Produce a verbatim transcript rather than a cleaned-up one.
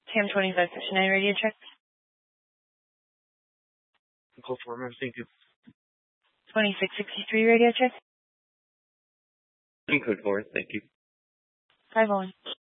Cam twenty-five fifty-nine radio check. Go for it, thank you. twenty-six sixty-three radio check. Code for it, thank you. five one.